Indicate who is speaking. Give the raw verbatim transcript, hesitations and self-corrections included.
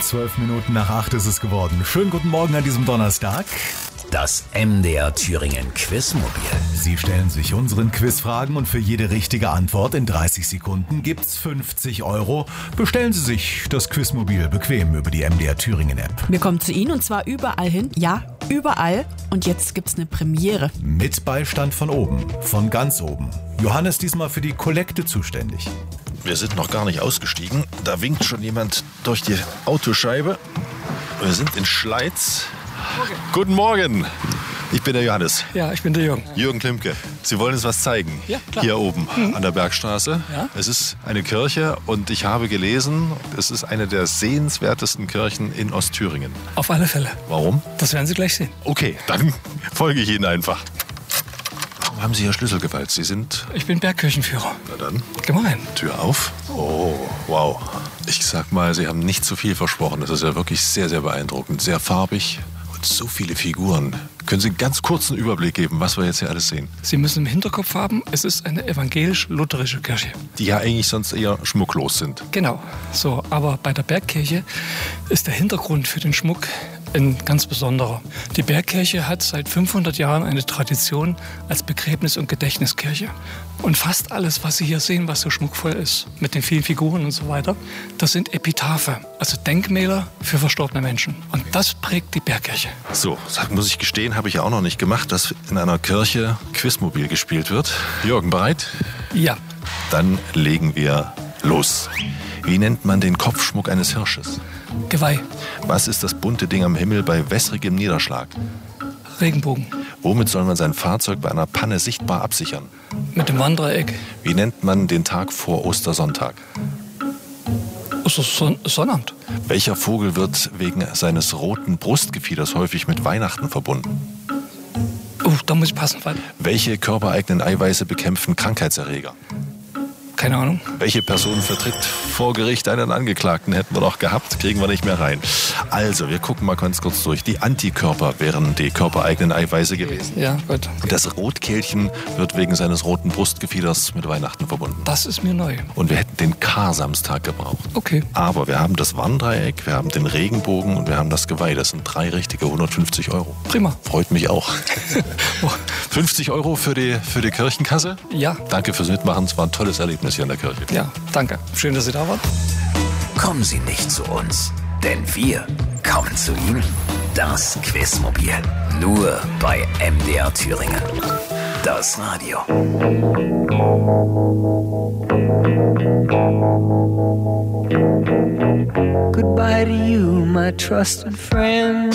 Speaker 1: Zwölf Minuten nach acht ist es geworden. Schönen guten Morgen an diesem Donnerstag.
Speaker 2: Das M D R Thüringen Quizmobil.
Speaker 1: Sie stellen sich unseren Quizfragen und für jede richtige Antwort in dreißig Sekunden gibt's fünfzig Euro. Bestellen Sie sich das Quizmobil bequem über die M D R Thüringen App.
Speaker 3: Wir kommen zu Ihnen und zwar überall hin. Ja, überall. Und jetzt gibt's eine Premiere.
Speaker 1: Mit Beistand von oben, von ganz oben. Johannes diesmal für die Kollekte zuständig.
Speaker 4: Wir sind noch gar nicht ausgestiegen. Da winkt schon jemand durch die Autoscheibe. Wir sind in Schleiz.
Speaker 5: Okay.
Speaker 4: Guten Morgen. Ich bin der Johannes.
Speaker 5: Ja, ich bin der Jürgen.
Speaker 4: Jürgen Klimke. Sie wollen uns was zeigen.
Speaker 5: Ja, klar.
Speaker 4: Hier oben
Speaker 5: mhm.
Speaker 4: an der Bergstraße.
Speaker 5: Ja.
Speaker 4: Es ist eine Kirche und ich habe gelesen, es ist eine der sehenswertesten Kirchen in Ostthüringen.
Speaker 5: Auf alle Fälle.
Speaker 4: Warum?
Speaker 5: Das werden Sie gleich sehen.
Speaker 4: Okay, dann folge ich Ihnen einfach. Warum haben Sie Ihr Schlüssel gewalzt? Sie sind...
Speaker 5: Ich bin Bergkirchenführer.
Speaker 4: Na dann.
Speaker 5: Geh mal rein.
Speaker 4: Tür auf. Oh, wow. Ich sag mal, Sie haben nicht zu viel versprochen. Das ist ja wirklich sehr, sehr beeindruckend. Sehr farbig und so viele Figuren. Können Sie einen ganz kurzen Überblick geben, was wir jetzt hier alles sehen?
Speaker 5: Sie müssen im Hinterkopf haben, es ist eine evangelisch-lutherische Kirche.
Speaker 4: Die ja eigentlich sonst eher schmucklos sind.
Speaker 5: Genau. So, aber bei der Bergkirche ist der Hintergrund für den Schmuck ein ganz besonderer. Die Bergkirche hat seit fünfhundert Jahren eine Tradition als Begräbnis- und Gedächtniskirche. Und fast alles, was Sie hier sehen, was so schmuckvoll ist, mit den vielen Figuren und so weiter, das sind Epitaphe, also Denkmäler für verstorbene Menschen. Und das prägt die Bergkirche.
Speaker 4: So, das muss ich gestehen, habe ich ja auch noch nicht gemacht, dass in einer Kirche Quizmobil gespielt wird. Jürgen, bereit?
Speaker 5: Ja.
Speaker 4: Dann legen wir los. Wie nennt man den Kopfschmuck eines Hirsches?
Speaker 5: Geweih.
Speaker 4: Was ist das bunte Ding am Himmel bei wässrigem Niederschlag?
Speaker 5: Regenbogen.
Speaker 4: Womit soll man sein Fahrzeug bei einer Panne sichtbar absichern?
Speaker 5: Mit dem Wanddreieck.
Speaker 4: Wie nennt man den Tag vor Ostersonntag?
Speaker 5: Son- Sonnabend.
Speaker 4: Welcher Vogel wird wegen seines roten Brustgefieders häufig mit Weihnachten verbunden?
Speaker 5: Oh, da muss ich passen. Weil
Speaker 4: Welche körpereigenen Eiweiße bekämpfen Krankheitserreger?
Speaker 5: Keine Ahnung.
Speaker 4: Welche Person vertritt vor Gericht einen Angeklagten? Hätten wir doch gehabt, kriegen wir nicht mehr rein. Also, wir gucken mal ganz kurz durch. Die Antikörper wären die körpereigenen Eiweiße gewesen.
Speaker 5: Ja, gut.
Speaker 4: Und das Rotkehlchen wird wegen seines roten Brustgefieders mit Weihnachten verbunden.
Speaker 5: Das ist mir neu.
Speaker 4: Und wir hätten den Karsamstag gebraucht.
Speaker 5: Okay.
Speaker 4: Aber wir haben das Wanddreieck, wir haben den Regenbogen und wir haben das Geweih. Das sind drei richtige hundertfünfzig Euro.
Speaker 5: Prima.
Speaker 4: Freut mich auch.
Speaker 5: Oh.
Speaker 4: fünfzig Euro für die, für die Kirchenkasse.
Speaker 5: Ja.
Speaker 4: Danke fürs Mitmachen. Es war ein tolles Erlebnis hier in der Kirche.
Speaker 5: Ja, danke. Schön, dass Sie da waren.
Speaker 2: Kommen Sie nicht zu uns, denn wir kommen zu Ihnen. Das Quizmobil. Nur bei M D R Thüringen. Das Radio.
Speaker 6: Goodbye to you, my trusted friend.